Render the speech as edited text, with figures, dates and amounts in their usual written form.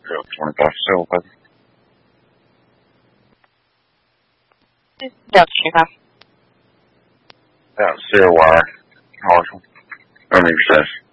25 silver. Dödsskiva. Ja, COR. Awesome. That makes sense.